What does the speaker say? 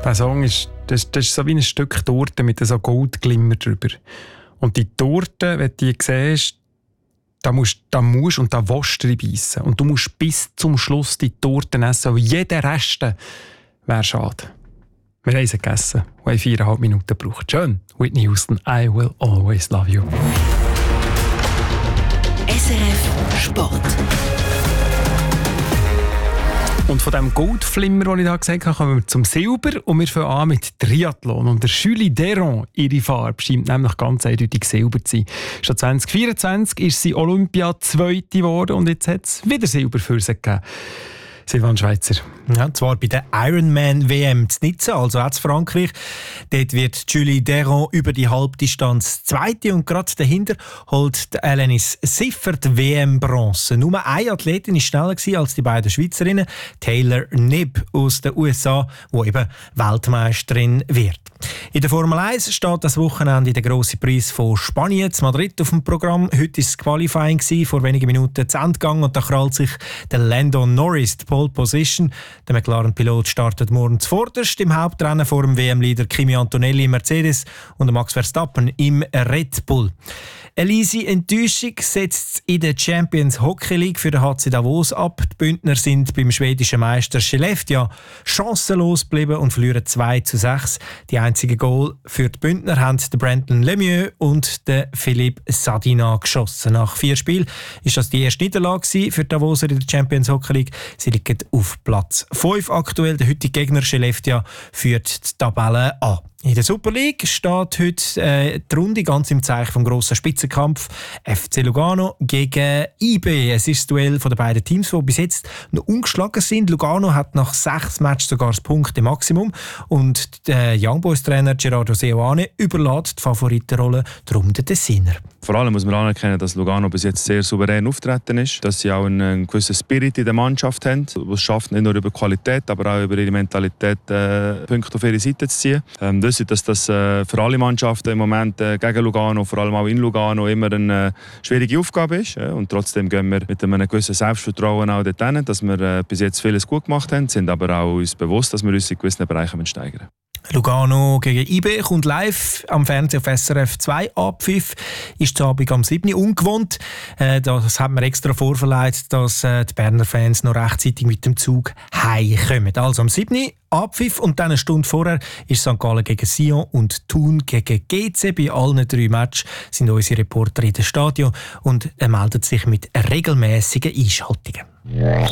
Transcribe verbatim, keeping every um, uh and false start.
Der Song ist, das, das ist so wie ein Stück Torte mit so Goldglimmer drüber. Und die Torte, wenn du die siehst, da musst, da musst und da willst du reinbeissen. Und du musst bis zum Schluss die Torte essen, weil jeder Rest wäre schade. Wir haben sie gegessen und haben viereinhalb Minuten gebraucht. Schön. Whitney Houston, I will always love you. S R F Sport. Und von dem Goldflimmer, den ich da gesagt habe, kommen wir zum Silber und wir fangen an mit Triathlon. Und der Julie Deron, ihre Farbe, scheint nämlich ganz eindeutig Silber zu sein. Schon zwanzig vierundzwanzig ist sie Olympia-Zweite geworden und jetzt hat es wieder Silber für sie gegeben. Silvan Schweizer. Ja, zwar bei der Ironman-W M zu Nizza, also auch zu Frankreich. Dort wird Julie Deron über die Halbdistanz Zweite und gerade dahinter holt Alanis Siffer die W M-Bronze. Nur eine Athletin war schneller als die beiden Schweizerinnen, Taylor Knibb aus den U S A, die eben Weltmeisterin wird. In der Formel eins steht das Wochenende der grosse Preis von Spanien in Madrid auf dem Programm. Heute war das Qualifying, vor wenigen Minuten zu Ende gegangen und da krallt sich der Lando Norris die Pole Position. Der McLaren-Pilot startet morgen zuvorderst im Hauptrennen vor dem W M-Leader Kimi Antonelli im Mercedes und Max Verstappen im Red Bull. Eine leise Enttäuschung setzt in der Champions Hockey League für den H C Davos ab. Die Bündner sind beim schwedischen Meister Skellefteå chancenlos geblieben und verlieren zwei zu sechs. Die einzigen Goal für die Bündner haben der Brandon Lemieux und der Philippe Sadina geschossen. Nach vier Spielen ist das die erste Niederlage für die Davoser in der Champions Hockey League. Sie liegen auf Platz fünf aktuell. Der heutige Gegner Skellefteå führt die Tabelle an. In der Super League steht heute äh, die Runde ganz im Zeichen vom grossen Spitzenkampf F C Lugano gegen I B. Es ist das Duell von den beiden Teams, die bis jetzt noch ungeschlagen sind. Lugano hat nach sechs Matches sogar das Punkte-Maximum und der Young Boys-Trainer Gerardo Seoane überlässt die Favoritenrolle darum den Tessiner. Vor allem muss man anerkennen, dass Lugano bis jetzt sehr souverän auftreten ist, dass sie auch einen, einen gewissen Spirit in der Mannschaft haben, was es schafft, nicht nur über Qualität, aber auch über ihre Mentalität äh, Punkte auf ihre Seite zu ziehen. Ähm, das ist, dass das äh, für alle Mannschaften im Moment äh, gegen Lugano, vor allem auch in Lugano, immer eine äh, schwierige Aufgabe ist. Äh, und trotzdem gehen wir mit einem gewissen Selbstvertrauen auch dorthin, dass wir äh, bis jetzt vieles gut gemacht haben, sind aber auch uns bewusst, dass wir uns in gewissen Bereichen steigern. Lugano gegen I B kommt live am Fernsehen auf S R F zwei. Abpfiff ist zu Abend am siebten ungewohnt. Äh, das hat man extra vorverleiht, dass äh, die Berner Fans noch rechtzeitig mit dem Zug heimkommen. Also am siebten Abpfiff und dann eine Stunde vorher ist Sankt Gallen gegen Sion und Thun gegen G C. Bei allen drei Matches sind unsere Reporter in den Stadion und er meldet sich mit regelmäßigen Einschaltungen.